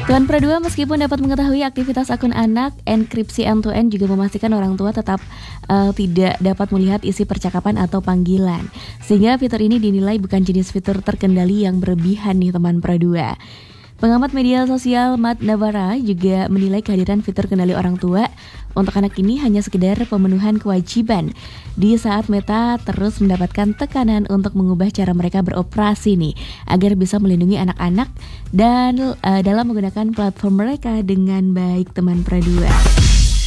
Tuan Pradua meskipun dapat mengetahui aktivitas akun anak, enkripsi end-to-end juga memastikan orang tua tetap tidak dapat melihat isi percakapan atau panggilan. Sehingga fitur ini dinilai bukan jenis fitur terkendali yang berlebihan nih teman Pradua. Pengamat media sosial Matt Navarra juga menilai kehadiran fitur kendali orang tua untuk anak ini hanya sekedar pemenuhan kewajiban di saat Meta terus mendapatkan tekanan untuk mengubah cara mereka beroperasi nih agar bisa melindungi anak-anak dan dalam menggunakan platform mereka dengan baik teman Pradua.